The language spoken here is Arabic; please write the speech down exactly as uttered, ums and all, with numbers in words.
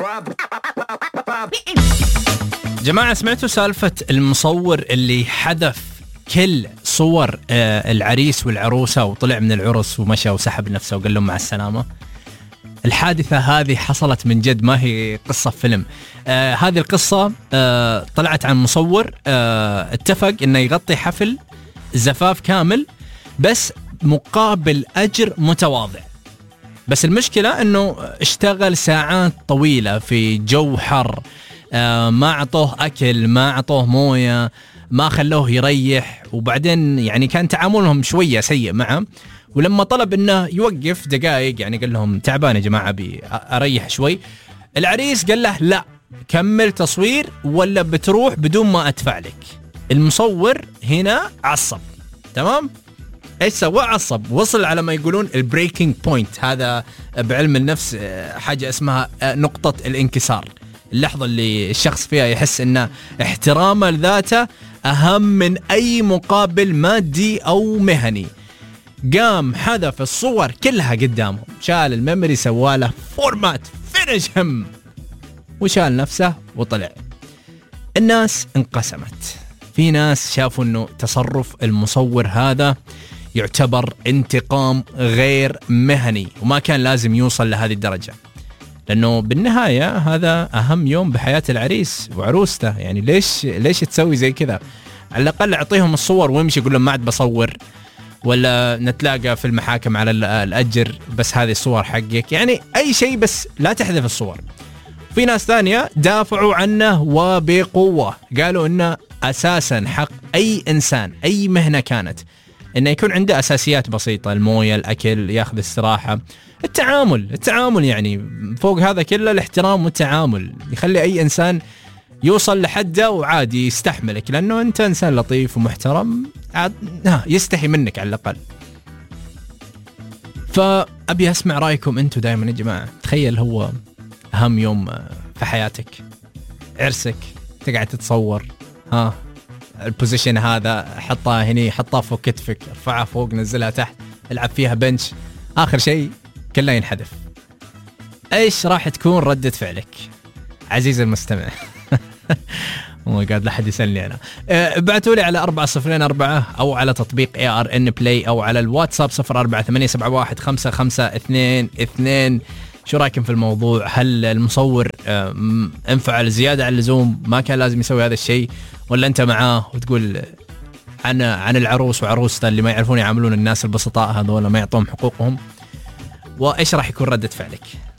جماعة سمعتوا سالفة المصور اللي حذف كل صور العريس والعروسة وطلع من العرس ومشى وسحب نفسه وقال لهم مع السلامة؟ الحادثة هذه حصلت من جد، ما هي قصة فيلم. آه هذه القصة آه طلعت عن مصور آه اتفق انه يغطي حفل زفاف كامل بس مقابل أجر متواضع. بس المشكلة انه اشتغل ساعات طويلة في جو حر، آه ما عطوه اكل، ما عطوه موية، ما خلوه يريح، وبعدين يعني كان تعاملهم شوية سيء معه. ولما طلب انه يوقف دقائق يعني قال لهم تعبان يا جماعة ابي اريح شوي، العريس قال له لا كمل تصوير ولا بتروح بدون ما ادفع لك. المصور هنا عصب، تمام؟ ايش سوى؟ عصب، وصل على ما يقولون البريكنج بوينت، هذا بعلم النفس حاجة اسمها نقطة الانكسار، اللحظة اللي الشخص فيها يحس ان احترامه لذاته اهم من اي مقابل مادي او مهني. قام حذف الصور كلها قدامهم، شال الميموري، سواله فورمات فينيش هم، وشال نفسه وطلع. الناس انقسمت، في ناس شافوا انه تصرف المصور هذا يعتبر انتقام غير مهني وما كان لازم يوصل لهذه الدرجة، لأنه بالنهاية هذا أهم يوم بحياة العريس وعروسته. يعني ليش ليش تسوي زي كذا؟ على الأقل أعطيهم الصور ويمشي، يقول لهم ما عاد بصور، ولا نتلاقى في المحاكم على الأجر، بس هذه الصور حقك، يعني أي شيء بس لا تحذف الصور. في ناس ثانية دافعوا عنه وبقوة، قالوا إنه أساسا حق أي إنسان أي مهنة كانت إنه يكون عنده أساسيات بسيطة، الموية، الأكل، ياخذ استراحة، التعامل التعامل يعني فوق هذا كله الاحترام والتعامل، يخلي أي إنسان يوصل لحده وعادي يستحملك، لأنه أنت إنسان لطيف ومحترم، يستحي منك على الأقل. فأبي أسمع رأيكم أنتوا دائما يا جماعة. تخيل هو أهم يوم في حياتك، عرسك، تقعد تتصور، ها البوزيشن هذا حطها هني، حطها فوق كتفك، ارفعها فوق، نزلها تحت، العب فيها بنش، آخر شيء كله ينحذف. ايش راح تكون ردة فعلك عزيزي المستمع؟ مو قاعد لا حد يسألني انا. أه بعتوا لي على أربعة صفرين أربعة او على تطبيق إيه آر إن بلاي او على الواتساب صفر أربعة ثمانية سبعة واحد خمسة خمسة اثنين اثنين. شو رايكم في الموضوع؟ هل المصور أه انفعل زيادة عن اللزوم، ما كان لازم يسوي هذا الشيء، ولا انت معاه وتقول عن عن العروس وعروسته اللي ما يعرفون يعاملون الناس البسطاء هذول، ما يعطون حقوقهم؟ وايش راح يكون ردة فعلك؟